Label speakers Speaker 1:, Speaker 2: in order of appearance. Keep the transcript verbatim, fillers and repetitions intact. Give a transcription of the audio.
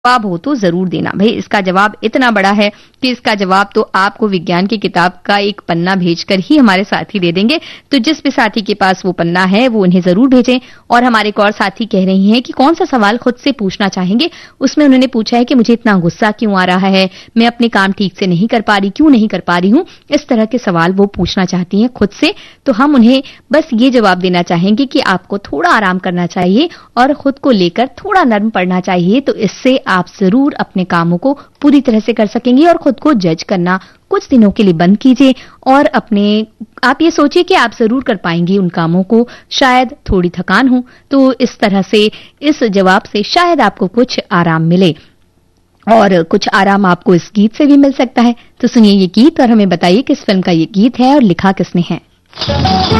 Speaker 1: जवाब हो तो जरूर देना। भाई इसका जवाब इतना बड़ा है कि इसका जवाब तो आपको विज्ञान की किताब का एक पन्ना भेजकर ही हमारे साथी दे देंगे। तो जिस भी साथी के पास वो पन्ना है वो उन्हें जरूर भेजें। और हमारे एक और साथी कह रही हैं कि कौन सा सवाल खुद से पूछना चाहेंगे। उसमें उन्होंने पूछा है कि मुझे इतना गुस्सा क्यों आ रहा है, मैं अपने काम ठीक से नहीं कर पा रही, क्यों नहीं कर पा रही हूं। इस तरह के सवाल वो पूछना चाहती हैं खुद से। तो हम उन्हें बस ये जवाब देना चाहेंगे कि आपको थोड़ा आराम करना चाहिए और खुद को लेकर थोड़ा नर्म पड़ना चाहिए। तो इससे आप जरूर अपने कामों को पूरी तरह से कर सकेंगे। और खुद को जज करना कुछ दिनों के लिए बंद कीजिए और अपने आप ये सोचिए कि आप जरूर कर पाएंगे उन कामों को, शायद थोड़ी थकान हो। तो इस तरह से इस जवाब से शायद आपको कुछ आराम मिले और कुछ आराम आपको इस गीत से भी मिल सकता है। तो सुनिए ये गीत और हमें बताइए किस फिल्म का ये गीत है और लिखा किसने है।